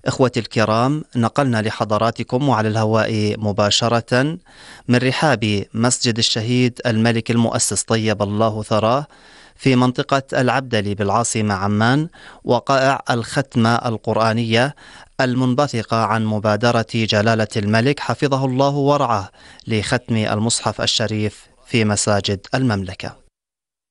إخوتي الكرام، نقلنا لحضراتكم وعلى الهواء مباشرة من رحاب مسجد الشهيد الملك المؤسس طيب الله ثراه في منطقة العبدلي بالعاصمة عمان وقائع الختمة القرآنية المنبثقة عن مبادرة جلالة الملك حفظه الله ورعاه لختم المصحف الشريف في مساجد المملكة.